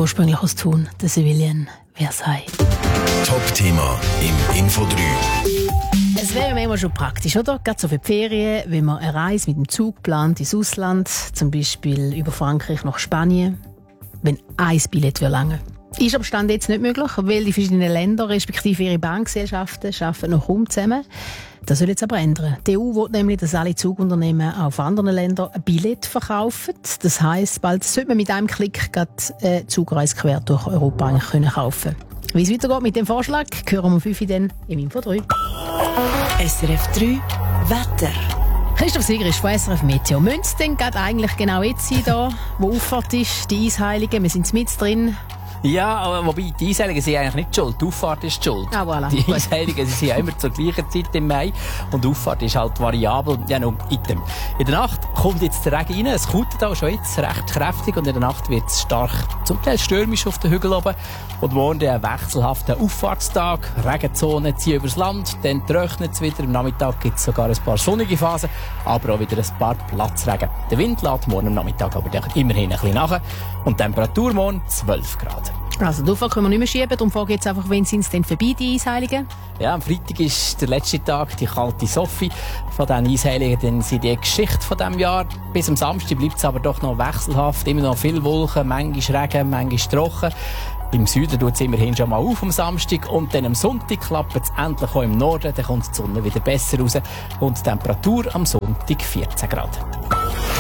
ursprünglich aus Thun, der Civilian Versailles. Top-Thema im Info 3. Es wäre immer schon praktisch, oder? Gerade so für die Ferien, wenn man eine Reise mit dem Zug plant ins Ausland, zum Beispiel über Frankreich nach Spanien, wenn ein Billett lange. Ist aber Stand jetzt nicht möglich, weil die verschiedenen Länder, respektive ihre Bankgesellschaften, arbeiten noch kaum zusammen. Das soll jetzt aber ändern. Die EU will nämlich, dass alle Zugunternehmen auf anderen Ländern ein Billett verkaufen. Das heisst, bald sollte man mit einem Klick eine Zugreise quer durch Europa eigentlich kaufen können. Wie es weitergeht mit dem Vorschlag, hören wir um 5 Uhr dann im Info 3. SRF 3 Wetter. Christoph Sieger ist von SRF Meteo. Müsste es denn gerade eigentlich genau jetzt sein, da, wo Auffahrt ist, die Eisheiligen? Wir sind mit drin. Ja, aber wobei, die Eisheiligen sind eigentlich nicht schuld. Die Auffahrt ist schuld. Ah, voilà. Die Eisheiligen sind ja immer zur gleichen Zeit im Mai. Und die Auffahrt ist halt variabel. Ja, noch Item. In der Nacht kommt jetzt der Regen rein. Es kautet auch schon jetzt recht kräftig. Und in der Nacht wird es stark, zum Teil stürmisch auf den Hügeln oben. Und morgen ein wechselhafter Auffahrtstag. Regenzonen ziehen übers Land. Dann trocknet es wieder. Am Nachmittag gibt es sogar ein paar sonnige Phasen. Aber auch wieder ein paar Platzregen. Der Wind lässt morgen am Nachmittag aber immerhin ein bisschen nach. Und die Temperatur morgen 12 Grad. Also, die Auffahrt können wir nicht mehr schieben. Darum frage ich jetzt einfach, wann sind es denn vorbei, die Eisheiligen? Ja, am Freitag ist der letzte Tag, die kalte Sophie von diesen Eisheiligen. Dann sind die Geschichte von diesem Jahr. Bis am Samstag bleibt es aber doch noch wechselhaft. Immer noch viel Wolken, manchmal Regen, manchmal trocken. Im Süden tut es immerhin schon mal auf am Samstag. Und dann am Sonntag klappt es endlich auch im Norden. Dann kommt die Sonne wieder besser raus. Und die Temperatur am Sonntag 14 Grad.